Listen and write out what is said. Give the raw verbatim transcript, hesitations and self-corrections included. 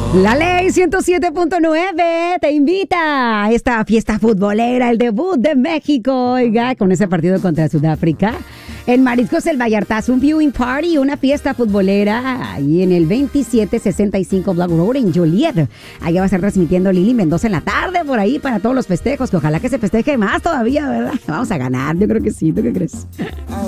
La Ley ciento siete punto nueve te invita a esta fiesta futbolera, el debut de México, oiga, con ese partido contra Sudáfrica. En Mariscos El Vallartazo, un viewing party, una fiesta futbolera ahí en el veintisiete sesenta y cinco Black Road en Joliet. Allá va a estar transmitiendo Lili Mendoza en la tarde por ahí para todos los festejos, que ojalá que se festeje más todavía, ¿verdad? Vamos a ganar, yo creo que sí, ¿tú qué crees?